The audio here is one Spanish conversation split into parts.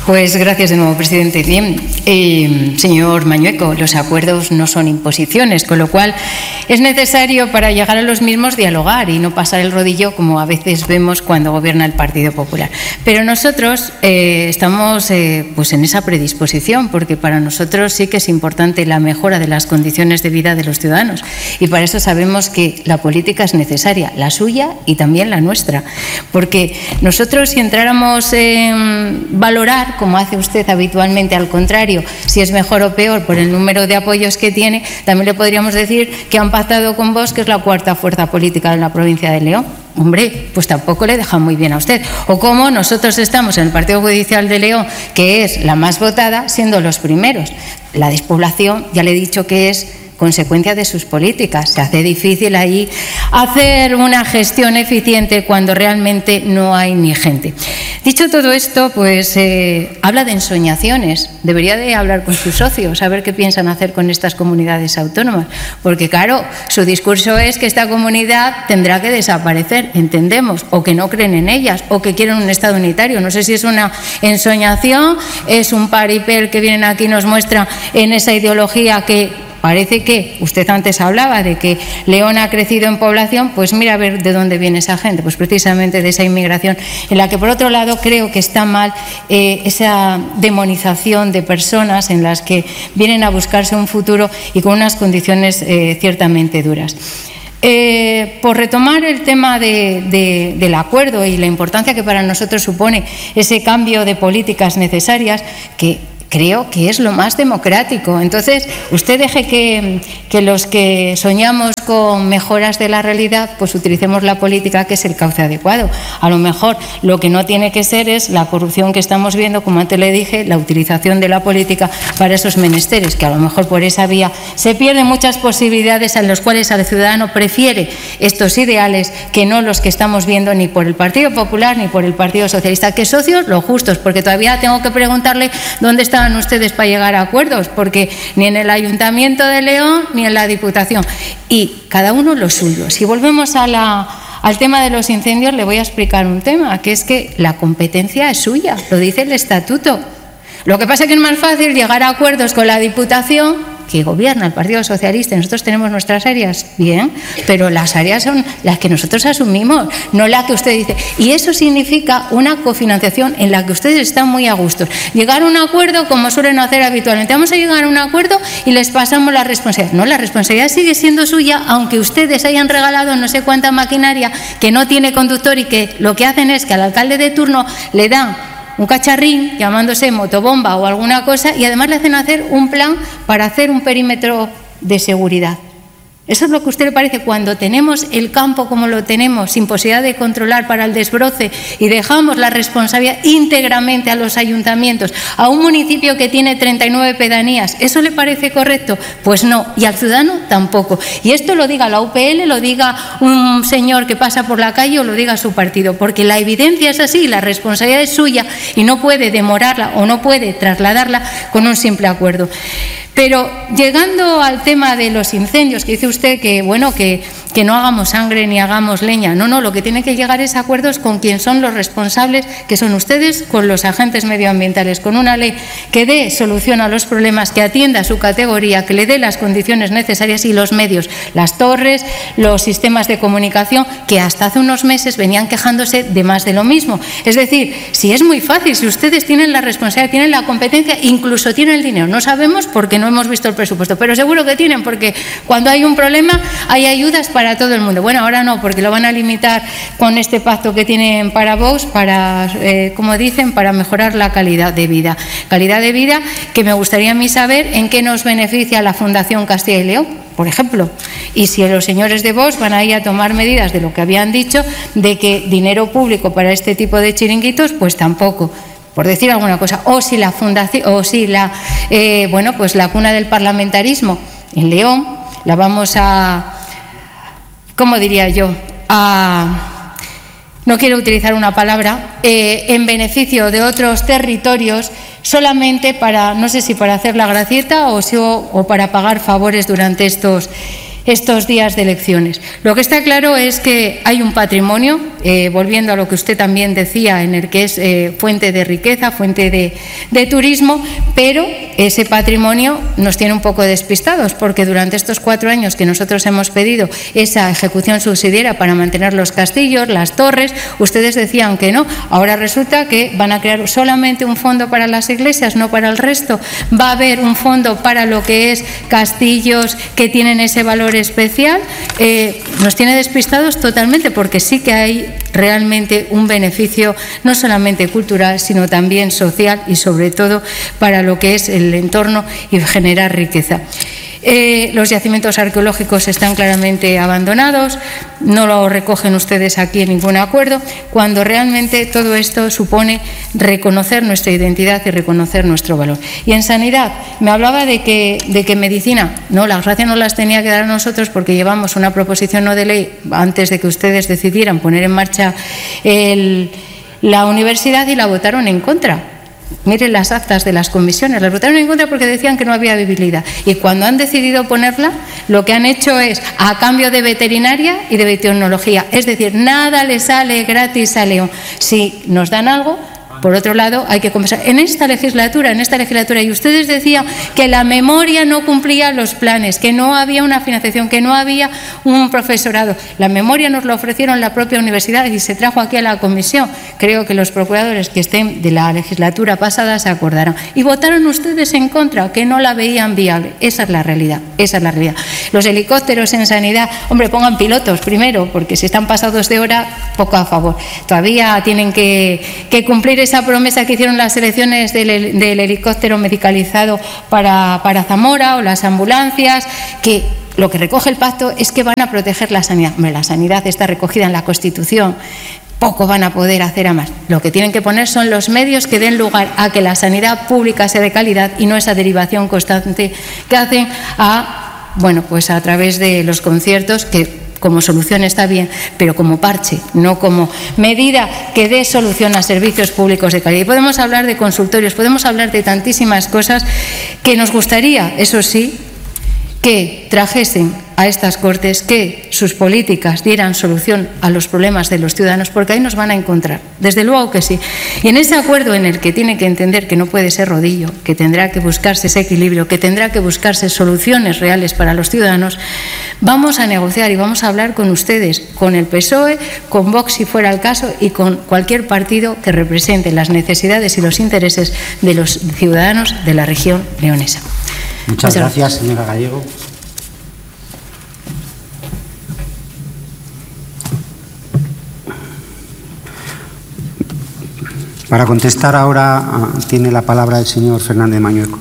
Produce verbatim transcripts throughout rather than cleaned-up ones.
Pues gracias de nuevo, presidente. Bien, eh, señor Mañueco, los acuerdos no son imposiciones, con lo cual es necesario para llegar a los mismos dialogar y no pasar el rodillo como a veces vemos cuando gobierna el Partido Popular. Pero nosotros eh, estamos eh, pues en esa predisposición, porque para nosotros sí que es importante la mejora de las condiciones de vida de los ciudadanos y para eso sabemos que la política es necesaria, la suya y también la nuestra, porque nosotros si entráramos en valorar, como hace usted habitualmente, al contrario, si es mejor o peor por el número de apoyos que tiene, también le podríamos decir que han pactado con Vox, que es la cuarta fuerza política de la provincia de León. Hombre, pues tampoco le deja muy bien a usted. O como nosotros estamos en el Partido Judicial de León, que es la más votada, siendo los primeros. La despoblación, ya le he dicho que es consecuencia de sus políticas. Se hace difícil ahí hacer una gestión eficiente cuando realmente no hay ni gente. Dicho todo esto, pues eh, habla de ensoñaciones. Debería de hablar con sus socios, a ver qué piensan hacer con estas comunidades autónomas. Porque claro, su discurso es que esta comunidad tendrá que desaparecer, entendemos, o que no creen en ellas, o que quieren un Estado unitario. No sé si es una ensoñación, es un paripé que vienen aquí y nos muestra en esa ideología que parece que, usted antes hablaba de que León ha crecido en población, pues mira a ver de dónde viene esa gente, pues precisamente de esa inmigración, en la que por otro lado creo que está mal eh, esa demonización de personas en las que vienen a buscarse un futuro y con unas condiciones eh, ciertamente duras. Eh, por retomar el tema de, de, del acuerdo y la importancia que para nosotros supone ese cambio de políticas necesarias, que creo que es lo más democrático. Entonces, usted deje que, que los que soñamos con mejoras de la realidad, pues utilicemos la política, que es el cauce adecuado. A lo mejor lo que no tiene que ser es la corrupción que estamos viendo, como antes le dije, la utilización de la política para esos menesteres, que a lo mejor por esa vía se pierden muchas posibilidades en las cuales el ciudadano prefiere estos ideales que no los que estamos viendo ni por el Partido Popular ni por el Partido Socialista. ¿Qué socios? Los justos, porque todavía tengo que preguntarle dónde estaban ustedes para llegar a acuerdos, porque ni en el Ayuntamiento de León ni en la Diputación. Y cada uno lo suyo. Si volvemos a la, al tema de los incendios, le voy a explicar un tema, que es que la competencia es suya, lo dice el Estatuto. Lo que pasa es que es más fácil llegar a acuerdos con la Diputación, que gobierna el Partido Socialista, y nosotros tenemos nuestras áreas, bien, pero las áreas son las que nosotros asumimos, no la que usted dice. Y eso significa una cofinanciación en la que ustedes están muy a gusto. Llegar a un acuerdo como suelen hacer habitualmente. Vamos a llegar a un acuerdo y les pasamos la responsabilidad. No, la responsabilidad sigue siendo suya, aunque ustedes hayan regalado no sé cuánta maquinaria que no tiene conductor y que lo que hacen es que al alcalde de turno le dan un cacharrín llamándose motobomba o alguna cosa y además le hacen hacer un plan para hacer un perímetro de seguridad. Eso es lo que a usted le parece cuando tenemos el campo como lo tenemos, sin posibilidad de controlar para el desbroce y dejamos la responsabilidad íntegramente a los ayuntamientos, a un municipio que tiene treinta y nueve pedanías. ¿Eso le parece correcto? Pues no, y al ciudadano tampoco. Y esto lo diga la U P L, lo diga un señor que pasa por la calle o lo diga su partido, porque la evidencia es así, la responsabilidad es suya y no puede demorarla o no puede trasladarla con un simple acuerdo. Pero llegando al tema de los incendios, que dice usted que, bueno, que, que no hagamos sangre ni hagamos leña. No, no, lo que tiene que llegar es a acuerdos con quien son los responsables, que son ustedes, con los agentes medioambientales, con una ley que dé solución a los problemas, que atienda a su categoría, que le dé las condiciones necesarias y los medios, las torres, los sistemas de comunicación, que hasta hace unos meses venían quejándose de más de lo mismo. Es decir, si es muy fácil, si ustedes tienen la responsabilidad, tienen la competencia, incluso tienen el dinero, no sabemos porque no No hemos visto el presupuesto, pero seguro que tienen, porque cuando hay un problema hay ayudas para todo el mundo. Bueno, ahora no, porque lo van a limitar con este pacto que tienen para Vox, para, eh, como dicen, para mejorar la calidad de vida. Calidad de vida que me gustaría a mí saber en qué nos beneficia la Fundación Castilla y León, por ejemplo. Y si los señores de Vox van a ir a tomar medidas de lo que habían dicho, de que dinero público para este tipo de chiringuitos, pues tampoco, por decir alguna cosa. O si la fundación, o si la, eh, bueno, pues la cuna del parlamentarismo en León la vamos a, ¿cómo diría yo? A, no quiero utilizar una palabra, eh, en beneficio de otros territorios, solamente para, no sé si para hacer la gracieta o, si, o, o para pagar favores durante estos estos días de elecciones. Lo que está claro es que hay un patrimonio eh, volviendo a lo que usted también decía, en el que es eh, fuente de riqueza, fuente de, de turismo, pero ese patrimonio nos tiene un poco despistados, porque durante estos cuatro años que nosotros hemos pedido esa ejecución subsidiaria para mantener los castillos, las torres, ustedes decían que no. Ahora resulta que van a crear solamente un fondo para las iglesias, no para el resto. Va a haber un fondo para lo que es castillos que tienen ese valor especial. Eh, nos tiene despistados totalmente, porque sí que hay realmente un beneficio no solamente cultural, sino también social y sobre todo para lo que es el entorno y generar riqueza. Eh, los yacimientos arqueológicos están claramente abandonados, no lo recogen ustedes aquí en ningún acuerdo, cuando realmente todo esto supone reconocer nuestra identidad y reconocer nuestro valor. Y en sanidad, me hablaba de que, de que medicina, no, las gracias no las tenía que dar a nosotros, porque llevamos una proposición no de ley antes de que ustedes decidieran poner en marcha el, la universidad, y la votaron en contra. Miren las actas de las comisiones, las votaron en contra porque decían que no había viabilidad. Y cuando han decidido ponerla, lo que han hecho es a cambio de veterinaria y de biotecnología. Es decir, nada le sale gratis a León. Si nos dan algo, por otro lado, hay que compensar. En esta legislatura, en esta legislatura, y ustedes decían que la memoria no cumplía los planes, que no había una financiación, que no había un profesorado. La memoria nos la ofrecieron la propia universidad y se trajo aquí a la comisión. Creo que los procuradores que estén de la legislatura pasada se acordarán. Y votaron ustedes en contra, que no la veían viable. Esa es la realidad, esa es la realidad. Los helicópteros en sanidad, hombre, pongan pilotos primero, porque si están pasados de hora, poco a favor. Todavía tienen que, que cumplir esa promesa que hicieron las elecciones del, del helicóptero medicalizado para, para Zamora, o las ambulancias, que lo que recoge el pacto es que van a proteger la sanidad. Hombre, la sanidad está recogida en la Constitución, poco van a poder hacer a más. Lo que tienen que poner son los medios que den lugar a que la sanidad pública sea de calidad, y no esa derivación constante que hacen a, bueno, pues a través de los conciertos, que como solución está bien, pero como parche, no como medida que dé solución a servicios públicos de calidad. Y podemos hablar de consultorios, podemos hablar de tantísimas cosas que nos gustaría, eso sí, que trajesen a estas Cortes, que sus políticas dieran solución a los problemas de los ciudadanos, porque ahí nos van a encontrar, desde luego que sí. Y en ese acuerdo en el que tiene que entender que no puede ser rodillo, que tendrá que buscarse ese equilibrio, que tendrá que buscarse soluciones reales para los ciudadanos, vamos a negociar y vamos a hablar con ustedes, con el P S O E, con Vox si fuera el caso, y con cualquier partido que represente las necesidades y los intereses de los ciudadanos de la región leonesa. Muchas gracias, señora Gallego. Para contestar ahora tiene la palabra el señor Fernández Mañueco.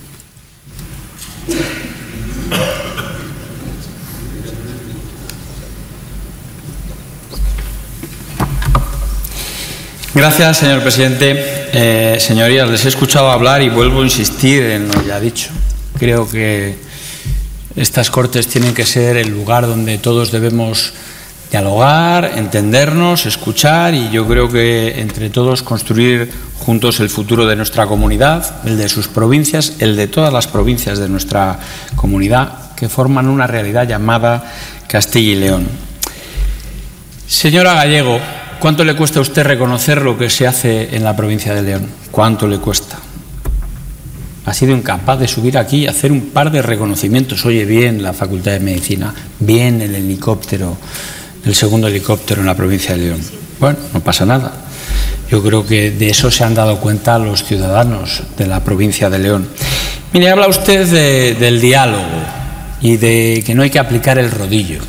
Gracias, señor presidente. Eh, señorías, les he escuchado hablar y vuelvo a insistir en lo ya dicho. Creo que estas Cortes tienen que ser el lugar donde todos debemos dialogar, entendernos, escuchar, y yo creo que entre todos construir juntos el futuro de nuestra comunidad, el de sus provincias, el de todas las provincias de nuestra comunidad, que forman una realidad llamada Castilla y León. Señora Gallego, ¿cuánto le cuesta a usted reconocer lo que se hace en la provincia de León? ¿Cuánto le cuesta? Ha sido incapaz de subir aquí y hacer un par de reconocimientos. Oye, bien la Facultad de Medicina, bien el helicóptero, el segundo helicóptero en la provincia de León. Bueno, no pasa nada. Yo creo que de eso se han dado cuenta los ciudadanos de la provincia de León. Mire, habla usted de, del diálogo y de que no hay que aplicar el rodillo.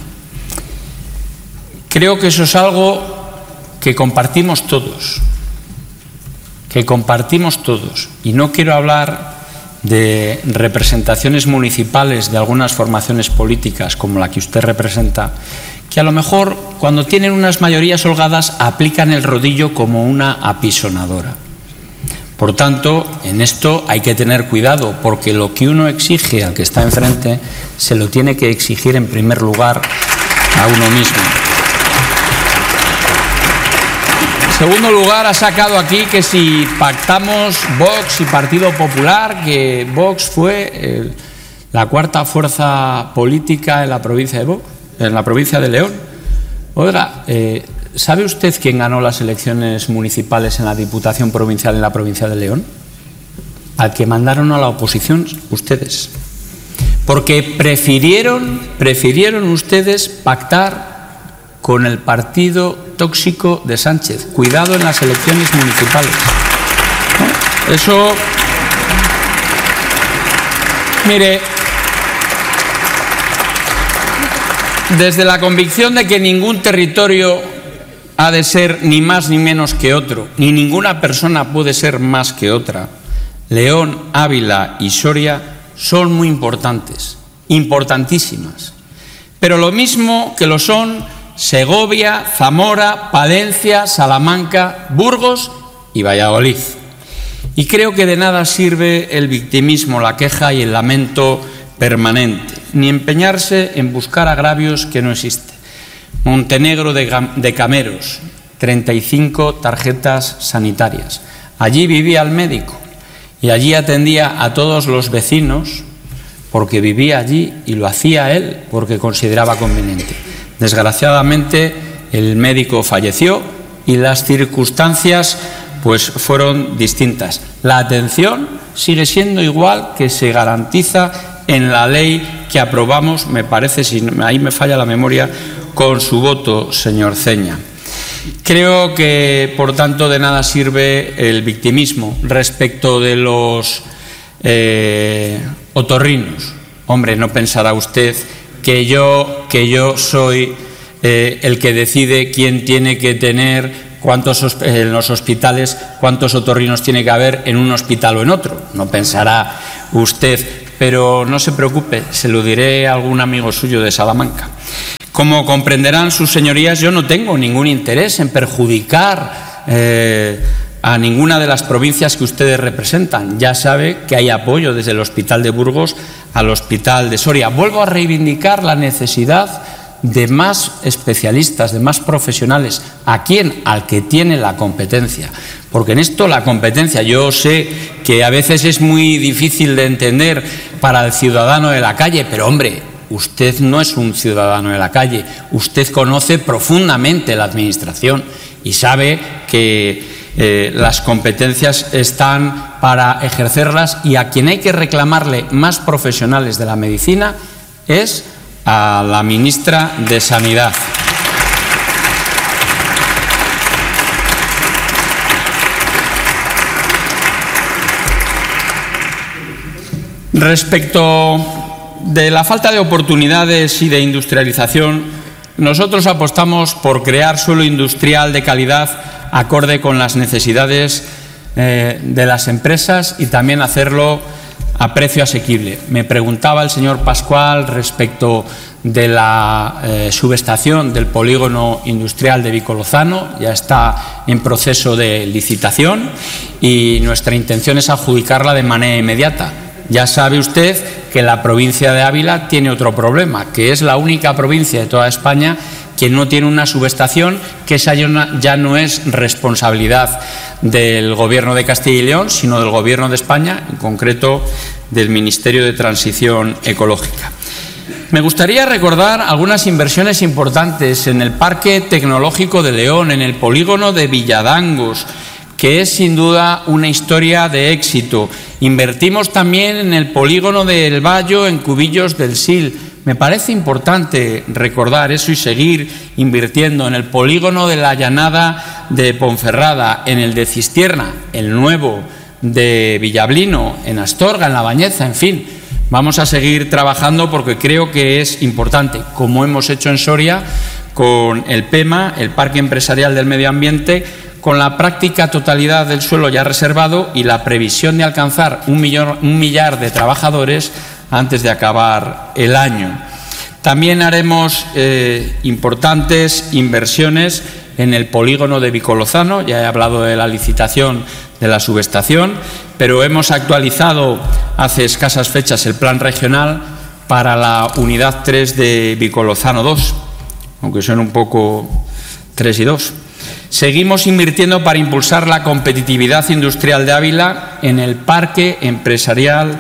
Creo que eso es algo que compartimos todos, que compartimos todos. Y no quiero hablar de representaciones municipales de algunas formaciones políticas como la que usted representa, que a lo mejor cuando tienen unas mayorías holgadas aplican el rodillo como una apisonadora. Por tanto, en esto hay que tener cuidado, porque lo que uno exige al que está enfrente se lo tiene que exigir en primer lugar a uno mismo. En segundo lugar, ha sacado aquí que si pactamos Vox y Partido Popular, que Vox fue eh, la cuarta fuerza política en la provincia de Vox, en la provincia de León. Oiga, eh, ¿sabe usted quién ganó las elecciones municipales en la Diputación Provincial en la provincia de León? Al que mandaron a la oposición ustedes. Porque prefirieron, prefirieron ustedes pactar con el partido tóxico de Sánchez. Cuidado en las elecciones municipales. ¿No? Eso... Mire, desde la convicción de que ningún territorio ha de ser ni más ni menos que otro, ni ninguna persona puede ser más que otra, León, Ávila y Soria son muy importantes, importantísimas. Pero lo mismo que lo son Segovia, Zamora, Palencia, Salamanca, Burgos y Valladolid. Y creo que de nada sirve el victimismo, la queja y el lamento permanente, ni empeñarse en buscar agravios que no existen. Montenegro de, de Cameros, treinta y cinco tarjetas sanitarias. Allí vivía el médico y allí atendía a todos los vecinos porque vivía allí y lo hacía él porque consideraba conveniente. Desgraciadamente, el médico falleció y las circunstancias pues fueron distintas. La atención sigue siendo igual que se garantiza en la ley que aprobamos, me parece, si ahí me falla la memoria, con su voto, señor Ceña. Creo que, por tanto, de nada sirve el victimismo respecto de los eh, otorrinos. Hombre, no pensará usted que yo, que yo soy eh, el que decide quién tiene que tener cuántos en los hospitales, cuántos otorrinos tiene que haber en un hospital o en otro. No pensará usted, pero no se preocupe, se lo diré a algún amigo suyo de Salamanca. Como comprenderán sus señorías, yo no tengo ningún interés en perjudicar eh, a ninguna de las provincias que ustedes representan. Ya sabe que hay apoyo desde el Hospital de Burgos al Hospital de Soria. Vuelvo a reivindicar la necesidad de más especialistas, de más profesionales. ¿A quién? Al que tiene la competencia. Porque en esto la competencia, yo sé que a veces es muy difícil de entender para el ciudadano de la calle, pero hombre, usted no es un ciudadano de la calle, usted conoce profundamente la administración y sabe que eh, las competencias están para ejercerlas, y a quien hay que reclamarle más profesionales de la medicina es a la ministra de Sanidad. Respecto de la falta de oportunidades y de industrialización, nosotros apostamos por crear suelo industrial de calidad acorde con las necesidades eh, de las empresas y también hacerlo a precio asequible. Me preguntaba el señor Pascual respecto de la eh, subestación del polígono industrial de Vicolozano. Ya está en proceso de licitación y nuestra intención es adjudicarla de manera inmediata. Ya sabe usted que la provincia de Ávila tiene otro problema, que es la única provincia de toda España que no tiene una subestación, que esa ya no es responsabilidad del Gobierno de Castilla y León, sino del Gobierno de España, en concreto del Ministerio de Transición Ecológica. Me gustaría recordar algunas inversiones importantes en el Parque Tecnológico de León, en el polígono de Villadangos, que es sin duda una historia de éxito. Invertimos también en el polígono del Bayo, en Cubillos del Sil. Me parece importante recordar eso y seguir invirtiendo en el polígono de la Llanada de Ponferrada, en el de Cistierna, el nuevo de Villablino, en Astorga, en La Bañeza, en fin. Vamos a seguir trabajando porque creo que es importante, como hemos hecho en Soria con el PEMA, el Parque Empresarial del Medio Ambiente, con la práctica totalidad del suelo ya reservado y la previsión de alcanzar un, millón, un millar de trabajadores antes de acabar el año. También haremos eh, importantes inversiones en el polígono de Vicolozano. Ya he hablado de la licitación de la subestación, pero hemos actualizado hace escasas fechas el plan regional para la unidad tres de Vicolozano dos, aunque son un poco tres y dos. Seguimos invirtiendo para impulsar la competitividad industrial de Ávila en el Parque Empresarial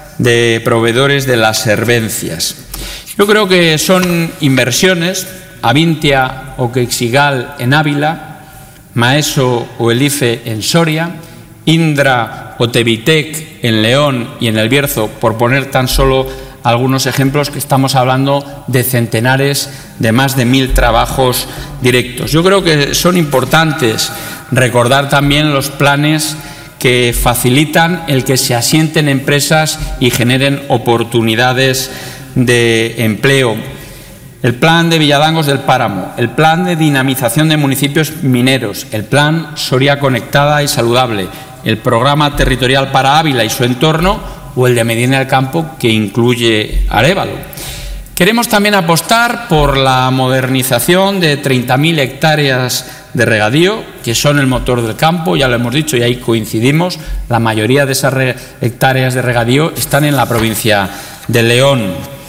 de Proveedores de las Servencias. Yo creo que son inversiones. Avintia o Queixigal en Ávila, Maeso o Elife en Soria, Indra o Tevitec en León y en El Bierzo, por poner tan solo algunos ejemplos, que estamos hablando de centenares, de más de mil trabajos directos. Yo creo que son importantes recordar también los planes que facilitan el que se asienten empresas y generen oportunidades de empleo. El plan de Villadangos del Páramo, el plan de dinamización de municipios mineros, el plan Soria Conectada y Saludable, el programa territorial para Ávila y su entorno, o el de Medina del Campo, que incluye Arévalo. Queremos también apostar por la modernización de treinta mil hectáreas de regadío, que son el motor del campo, ya lo hemos dicho y ahí coincidimos. La mayoría de esas hectáreas de regadío están en la provincia de León.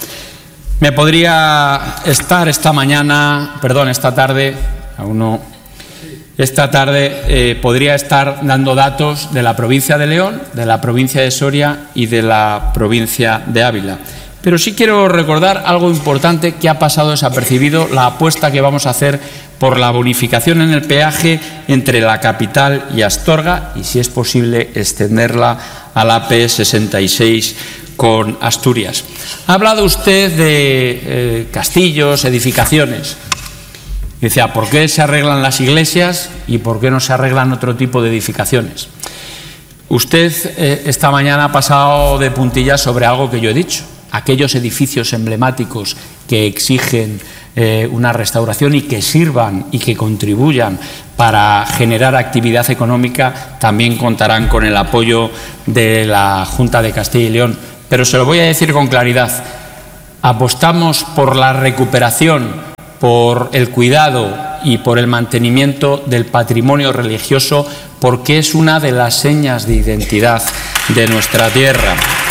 Me podría estar esta mañana, perdón, esta tarde, aún no, esta tarde eh, podría estar dando datos de la provincia de León, de la provincia de Soria y de la provincia de Ávila. Pero sí quiero recordar algo importante que ha pasado desapercibido, la apuesta que vamos a hacer por la bonificación en el peaje entre la capital y Astorga y, si es posible, extenderla a la A P sesenta y seis con Asturias. Ha hablado usted de eh, castillos, edificaciones. Decía, ¿por qué se arreglan las iglesias y por qué no se arreglan otro tipo de edificaciones? Usted eh, esta mañana ha pasado de puntillas sobre algo que yo he dicho. Aquellos edificios emblemáticos que exigen eh, una restauración y que sirvan y que contribuyan para generar actividad económica también contarán con el apoyo de la Junta de Castilla y León. Pero se lo voy a decir con claridad. Apostamos por la recuperación, por el cuidado y por el mantenimiento del patrimonio religioso, porque es una de las señas de identidad de nuestra tierra.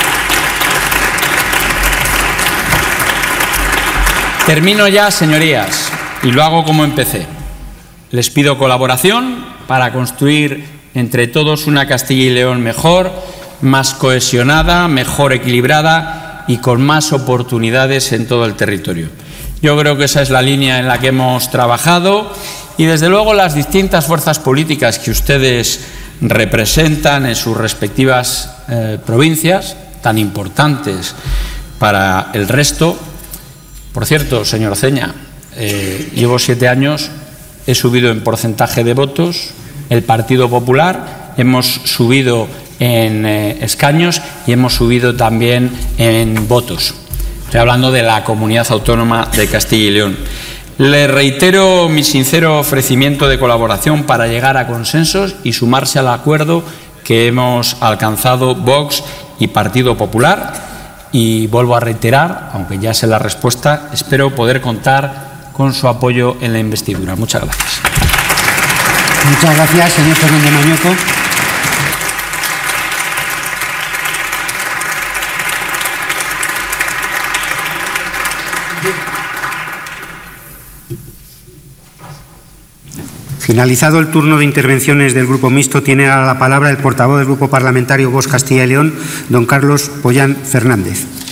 Termino ya, señorías, y lo hago como empecé. Les pido colaboración para construir entre todos una Castilla y León mejor, más cohesionada, mejor equilibrada y con más oportunidades en todo el territorio. Yo creo que esa es la línea en la que hemos trabajado y, desde luego, las distintas fuerzas políticas que ustedes representan en sus respectivas eh, provincias, tan importantes para el resto. Por cierto, señor Ceña, eh, llevo siete años, he subido en porcentaje de votos, el Partido Popular, hemos subido en eh, escaños y hemos subido también en votos. Estoy hablando de la Comunidad Autónoma de Castilla y León. Le reitero mi sincero ofrecimiento de colaboración para llegar a consensos y sumarse al acuerdo que hemos alcanzado Vox y Partido Popular. Y vuelvo a reiterar, aunque ya sé la respuesta, espero poder contar con su apoyo en la investidura. Muchas gracias. Muchas gracias, señor Fernández Mañueco. Finalizado el turno de intervenciones del Grupo Mixto, tiene ahora la palabra el portavoz del Grupo Parlamentario Vox Castilla y León, don Carlos Pollán Fernández.